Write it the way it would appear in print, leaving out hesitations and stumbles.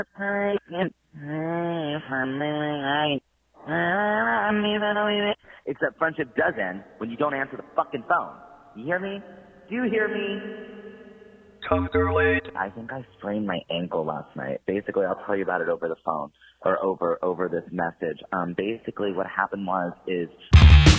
Except friendship does end when you don't answer the fucking phone. You hear me? Do you hear me? I think I sprained my ankle last night. Basically, I'll tell you about it over the phone or over this message. Basically, what happened is